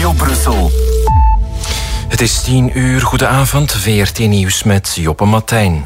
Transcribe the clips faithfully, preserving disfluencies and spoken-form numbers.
Radio Brussel. Het is tien uur. Goedenavond. V R T Nieuws met Joppe Martijn.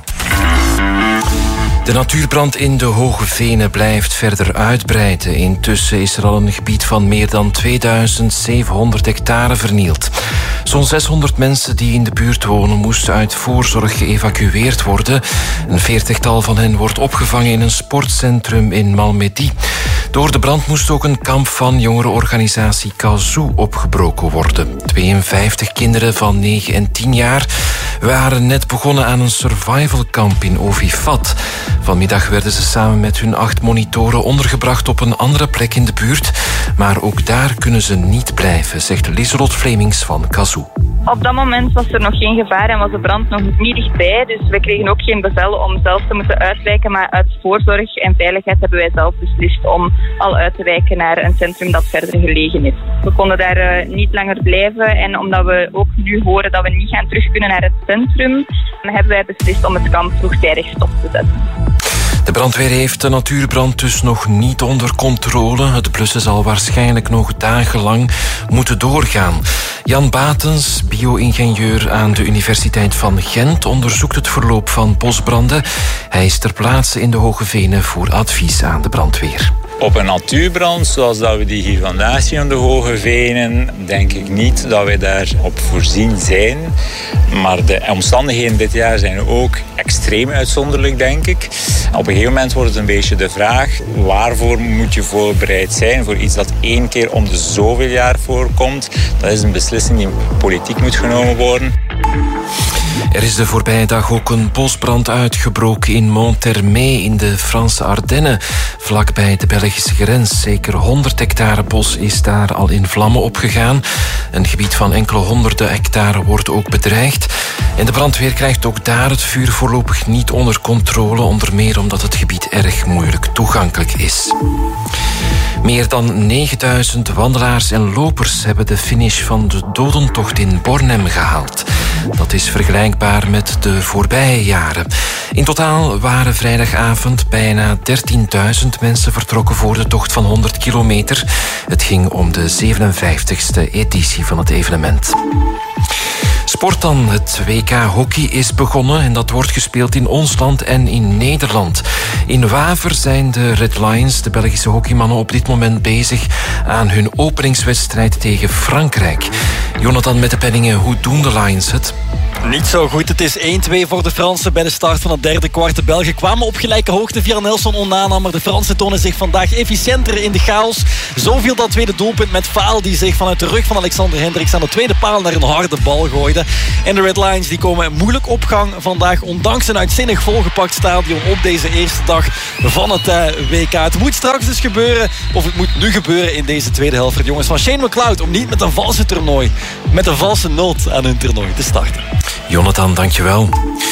De natuurbrand in de Hoge Venen blijft verder uitbreiden. Intussen is er al een gebied van meer dan tweeduizend zevenhonderd hectare vernield. Zo'n zeshonderd mensen die in de buurt wonen moesten uit voorzorg geëvacueerd worden. Een veertigtal van hen wordt opgevangen in een sportcentrum in Malmedy. Door de brand moest ook een kamp van jongerenorganisatie Kazoo opgebroken worden. tweeënvijftig kinderen van negen en tien jaar waren net begonnen aan een survivalkamp in Ovifat. Vanmiddag werden ze samen met hun acht monitoren ondergebracht op een andere plek in de buurt. Maar ook daar kunnen ze niet blijven, zegt Lieselot Vlemings van Kazoo. Op dat moment was er nog geen gevaar en was de brand nog niet dichtbij. Dus we kregen ook geen bevel om zelf te moeten uitwijken. Maar uit voorzorg en veiligheid hebben wij zelf beslist om al uit te wijken naar een centrum dat verder gelegen is. We konden daar uh, niet langer blijven. En omdat we ook nu horen dat we niet gaan terug kunnen naar het centrum, hebben wij beslist om het kamp vroegtijdig stop te zetten. De brandweer heeft de natuurbrand dus nog niet onder controle. Het blussen zal waarschijnlijk nog dagenlang moeten doorgaan. Jan Batens, bio-ingenieur aan de Universiteit van Gent, onderzoekt het verloop van bosbranden. Hij is ter plaatse in de Hoge Venen voor advies aan de brandweer. Op een natuurbrand, zoals dat we die hier vandaag zien aan de Hoge Venen, denk ik niet dat wij daarop voorzien zijn. Maar de omstandigheden dit jaar zijn ook extreem uitzonderlijk, denk ik. Op een gegeven moment wordt het een beetje de vraag: waarvoor moet je voorbereid zijn voor iets dat één keer om de zoveel jaar voorkomt? Dat is een beslissing die politiek moet genomen worden. Er is de voorbije dag ook een bosbrand uitgebroken in Monthermé in de Franse Ardennen, vlakbij de Belgische grens. Zeker honderd hectare bos is daar al in vlammen opgegaan. Een gebied van enkele honderden hectare wordt ook bedreigd. En de brandweer krijgt ook daar het vuur voorlopig niet onder controle, onder meer omdat het gebied erg moeilijk toegankelijk is. Meer dan negenduizend wandelaars en lopers hebben de finish van de dodentocht in Bornem gehaald. Dat is vergelijkbaar met de voorbije jaren. In totaal waren vrijdagavond bijna dertienduizend mensen vertrokken voor de tocht van honderd kilometer. Het ging om de zevenenvijftigste editie van het evenement. Sport dan. Het W K hockey is begonnen en dat wordt gespeeld in ons land en in Nederland. In Waver zijn de Red Lions, de Belgische hockeymannen, op dit moment bezig aan hun openingswedstrijd tegen Frankrijk. Jonathan met de penningen, hoe doen de Lions het? Niet zo goed. Het is één twee voor de Fransen bij de start van het derde kwart. De Belgen kwamen op gelijke hoogte via Nelson Onana, maar de Fransen tonen zich vandaag efficiënter in de chaos. Zo viel dat tweede doelpunt met Faal, die zich vanuit de rug van Alexander Hendricks aan de tweede paal naar een harde bal gooide. En de Red Lions die komen moeilijk op gang vandaag, ondanks een uitzinnig volgepakt stadion op deze eerste dag van het uh, W K. Het moet straks dus gebeuren, of het moet nu gebeuren in deze tweede helft voor de jongens van Shane McLeod, om niet met een valse toernooi, met een valse noot aan hun toernooi te starten. Jonathan, dankjewel.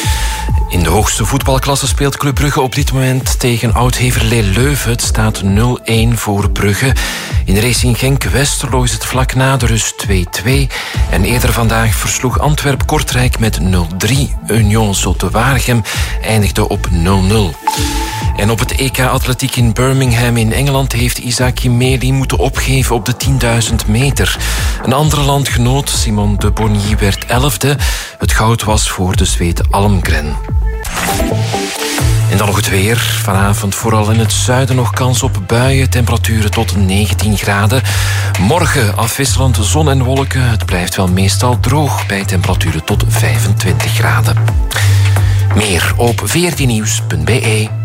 In de hoogste voetbalklasse speelt Club Brugge op dit moment tegen Oud-Heverlee Leuven. Het staat nul een voor Brugge. In Racing Genk-Westerlo is het vlak na de rust twee twee. En eerder vandaag versloeg Antwerp-Kortrijk met nul drie. Union Zulte-Waregem eindigde op nul nul. En op het E K Atletiek in Birmingham in Engeland heeft Isaac Kimeli moeten opgeven op de tienduizend meter. Een andere landgenoot, Simon de Bonny, werd elfde. Het goud was voor de Zweed Almgren. En dan nog het weer. Vanavond vooral in het zuiden nog kans op buien. Temperaturen tot negentien graden. Morgen afwisselend zon en wolken. Het blijft wel meestal droog bij temperaturen tot vijfentwintig graden. Meer op v r t nieuws punt b e.